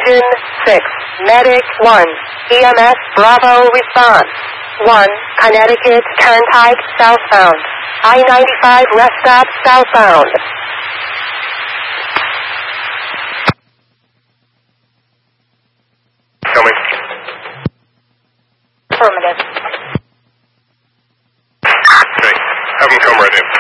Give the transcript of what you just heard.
Engine 6, Medic 1, EMS Bravo response. 1, Connecticut Turnpike southbound. I-95 rest stop southbound. Coming. Affirmative. Okay, have them come right in.